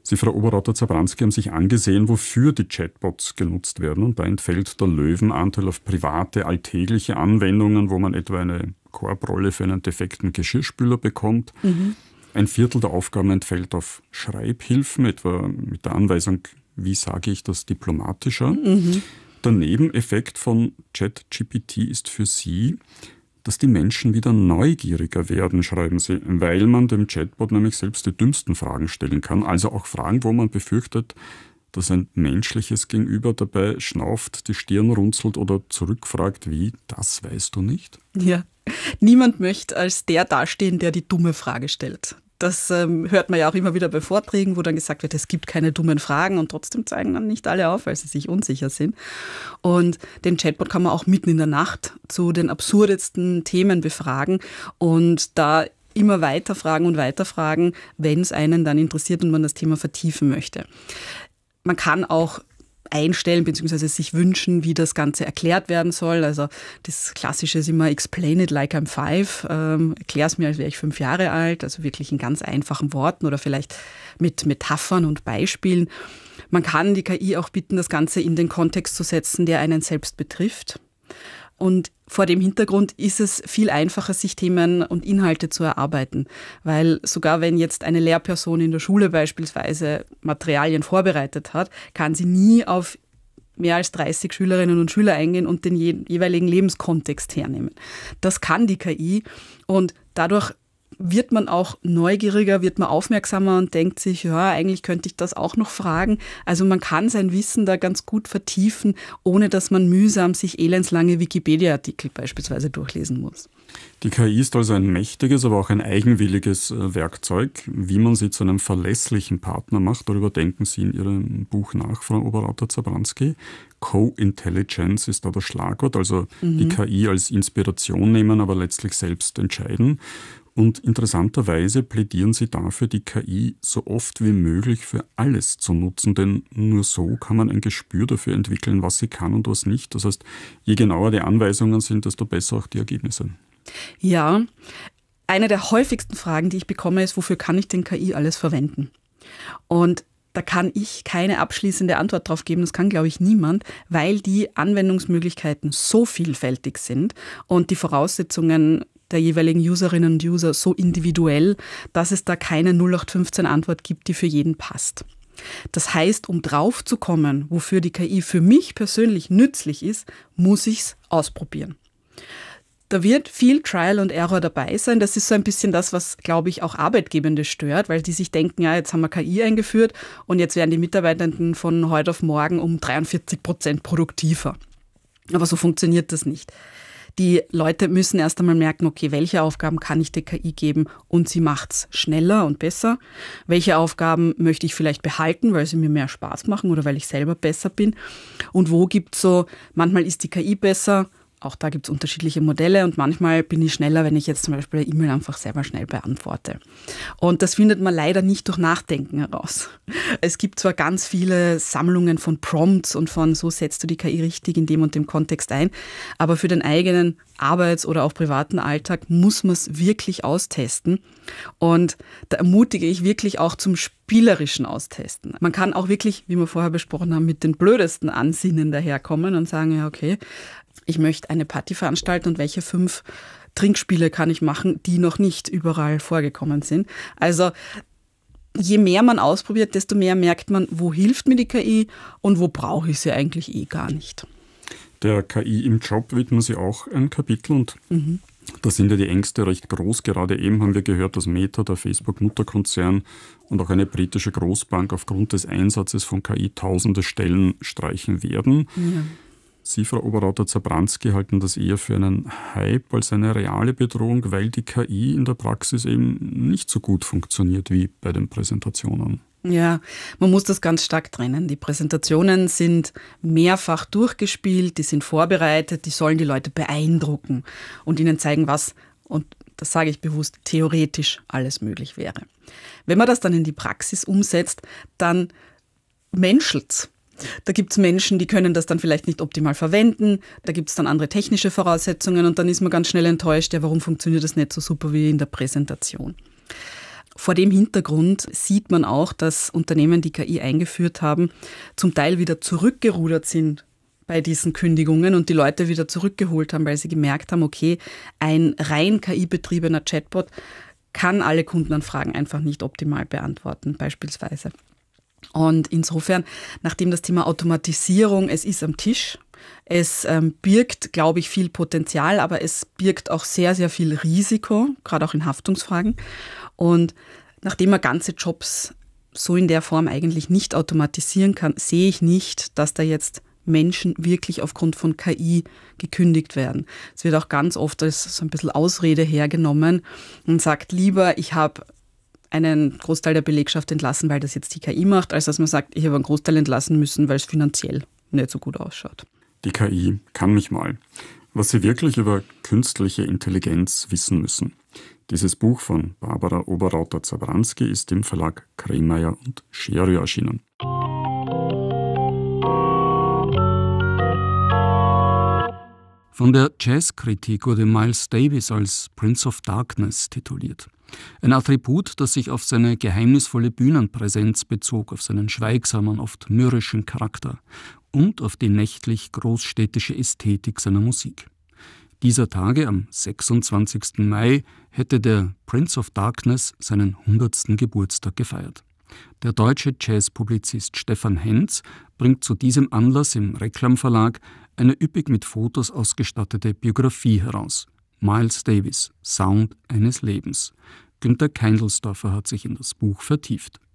Sie, Frau Oberrauter-Zabranski, haben sich angesehen, wofür die Chatbots genutzt werden. Und da entfällt der Löwenanteil auf private, alltägliche Anwendungen, wo man etwa eine Korbrolle für einen defekten Geschirrspüler bekommt. Ein Viertel der Aufgaben entfällt auf Schreibhilfen, etwa mit der Anweisung, wie sage ich das diplomatischer. Der Nebeneffekt von ChatGPT ist für Sie, dass die Menschen wieder neugieriger werden, schreiben Sie, weil man dem Chatbot nämlich selbst die dümmsten Fragen stellen kann. Also auch Fragen, wo man befürchtet, dass ein menschliches Gegenüber dabei schnauft, die Stirn runzelt oder zurückfragt, wie, das weißt du nicht? Ja, niemand möchte als der dastehen, der die dumme Frage stellt. Das hört man ja auch immer wieder bei Vorträgen, wo dann gesagt wird, es gibt keine dummen Fragen und trotzdem zeigen dann nicht alle auf, weil sie sich unsicher sind. Und den Chatbot kann man auch mitten in der Nacht zu den absurdesten Themen befragen und da immer weiterfragen, wenn es einen dann interessiert und man das Thema vertiefen möchte. Man kann auch einstellen bzw. sich wünschen, wie das Ganze erklärt werden soll. Also das Klassische ist immer explain it like I'm 5. Erklär es mir, als wäre ich 5 Jahre alt. Also wirklich in ganz einfachen Worten oder vielleicht mit Metaphern und Beispielen. Man kann die KI auch bitten, das Ganze in den Kontext zu setzen, der einen selbst betrifft. Und vor dem Hintergrund ist es viel einfacher, sich Themen und Inhalte zu erarbeiten. Weil sogar wenn jetzt eine Lehrperson in der Schule beispielsweise Materialien vorbereitet hat, kann sie nie auf mehr als 30 Schülerinnen und Schüler eingehen und den jeweiligen Lebenskontext hernehmen. Das kann die KI und dadurch wird man auch neugieriger, wird man aufmerksamer und denkt sich, ja, eigentlich könnte ich das auch noch fragen. Also man kann sein Wissen da ganz gut vertiefen, ohne dass man mühsam sich elendslange Wikipedia-Artikel beispielsweise durchlesen muss. Die KI ist also ein mächtiges, aber auch ein eigenwilliges Werkzeug. Wie man sie zu einem verlässlichen Partner macht, darüber denken Sie in Ihrem Buch nach, Frau Oberrauter-Zabranski. Co-Intelligence ist da das Schlagwort, also die KI als Inspiration nehmen, aber letztlich selbst entscheiden. Und interessanterweise plädieren Sie dafür, die KI so oft wie möglich für alles zu nutzen, denn nur so kann man ein Gespür dafür entwickeln, was sie kann und was nicht. Das heißt, je genauer die Anweisungen sind, desto besser auch die Ergebnisse. Ja, eine der häufigsten Fragen, die ich bekomme, ist, wofür kann ich denn KI alles verwenden? Und da kann ich keine abschließende Antwort drauf geben, das kann, glaube ich, niemand, weil die Anwendungsmöglichkeiten so vielfältig sind und die Voraussetzungen der jeweiligen Userinnen und User so individuell, dass es da keine 0815-Antwort gibt, die für jeden passt. Das heißt, um drauf zu kommen, wofür die KI für mich persönlich nützlich ist, muss ich es ausprobieren. Da wird viel Trial and Error dabei sein. Das ist so ein bisschen das, was, glaube ich, auch Arbeitgebende stört, weil die sich denken, ja, jetzt haben wir KI eingeführt und jetzt werden die Mitarbeitenden von heute auf morgen um 43% produktiver. Aber so funktioniert das nicht. Die Leute müssen erst einmal merken, okay, welche Aufgaben kann ich der KI geben und sie macht's schneller und besser. Welche Aufgaben möchte ich vielleicht behalten, weil sie mir mehr Spaß machen oder weil ich selber besser bin. Und wo gibt's so, manchmal ist die KI besser, auch da gibt's unterschiedliche Modelle und manchmal bin ich schneller, wenn ich jetzt zum Beispiel eine E-Mail einfach selber schnell beantworte. Und das findet man leider nicht durch Nachdenken heraus. Es gibt zwar ganz viele Sammlungen von Prompts und von so setzt du die KI richtig in dem und dem Kontext ein, aber für den eigenen Arbeits- oder auch privaten Alltag muss man es wirklich austesten. Und da ermutige ich wirklich auch zum spielerischen Austesten. Man kann auch wirklich, wie wir vorher besprochen haben, mit den blödesten Ansinnen daherkommen und sagen, ja okay, ich möchte eine Party veranstalten und welche 5 Trinkspiele kann ich machen, die noch nicht überall vorgekommen sind. Also je mehr man ausprobiert, desto mehr merkt man, wo hilft mir die KI und wo brauche ich sie eigentlich gar nicht. Der KI im Job widmen Sie auch ein Kapitel und da sind ja die Ängste recht groß. Gerade eben haben wir gehört, dass Meta, der Facebook-Mutterkonzern und auch eine britische Großbank aufgrund des Einsatzes von KI tausende Stellen streichen werden. Ja. Sie, Frau Oberrauter-Zabranski, halten das eher für einen Hype als eine reale Bedrohung, weil die KI in der Praxis eben nicht so gut funktioniert wie bei den Präsentationen. Ja, man muss das ganz stark trennen. Die Präsentationen sind mehrfach durchgespielt, die sind vorbereitet, die sollen die Leute beeindrucken und ihnen zeigen, was, und das sage ich bewusst, theoretisch alles möglich wäre. Wenn man das dann in die Praxis umsetzt, dann menschelt's. Da gibt es Menschen, die können das dann vielleicht nicht optimal verwenden, da gibt es dann andere technische Voraussetzungen und dann ist man ganz schnell enttäuscht, ja, warum funktioniert das nicht so super wie in der Präsentation. Vor dem Hintergrund sieht man auch, dass Unternehmen, die KI eingeführt haben, zum Teil wieder zurückgerudert sind bei diesen Kündigungen und die Leute wieder zurückgeholt haben, weil sie gemerkt haben, okay, ein rein KI-betriebener Chatbot kann alle Kundenanfragen einfach nicht optimal beantworten, beispielsweise. Und insofern, nachdem das Thema Automatisierung, es ist am Tisch, es birgt, glaube ich, viel Potenzial, aber es birgt auch sehr, sehr viel Risiko, gerade auch in Haftungsfragen. Und nachdem man ganze Jobs so in der Form eigentlich nicht automatisieren kann, sehe ich nicht, dass da jetzt Menschen wirklich aufgrund von KI gekündigt werden. Es wird auch ganz oft als so ein bisschen Ausrede hergenommen und sagt lieber, ich habe einen Großteil der Belegschaft entlassen, weil das jetzt die KI macht, als dass man sagt, ich habe einen Großteil entlassen müssen, weil es finanziell nicht so gut ausschaut. Die KI kann mich mal. Was Sie wirklich über künstliche Intelligenz wissen müssen. Dieses Buch von Barbara Oberrauter-Zabranski ist im Verlag Kremeyer und Scherio erschienen. Von der Jazzkritik wurde Miles Davis als Prince of Darkness tituliert. Ein Attribut, das sich auf seine geheimnisvolle Bühnenpräsenz bezog, auf seinen schweigsamen, oft mürrischen Charakter und auf die nächtlich großstädtische Ästhetik seiner Musik. Dieser Tage, am 26. Mai, hätte der Prince of Darkness seinen 100. Geburtstag gefeiert. Der deutsche Jazzpublizist Stefan Henz bringt zu diesem Anlass im Reklam Verlag eine üppig mit Fotos ausgestattete Biografie heraus. Miles Davis, Sound eines Lebens. Günter Keindelsdorfer hat sich in das Buch vertieft.